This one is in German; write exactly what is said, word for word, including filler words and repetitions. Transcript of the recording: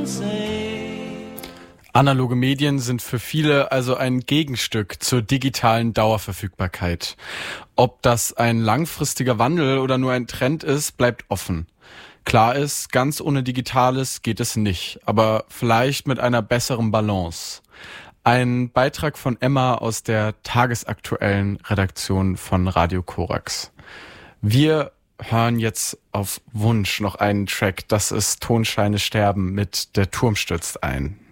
Analoge Medien sind für viele also ein Gegenstück zur digitalen Dauerverfügbarkeit. Ob das ein langfristiger Wandel oder nur ein Trend ist, bleibt offen. Klar ist, ganz ohne Digitales geht es nicht, aber vielleicht mit einer besseren Balance. Ein Beitrag von Emma aus der tagesaktuellen Redaktion von Radio Korax. Wir hören jetzt auf Wunsch noch einen Track, das ist Tonsteine sterben mit Der Turm stürzt ein.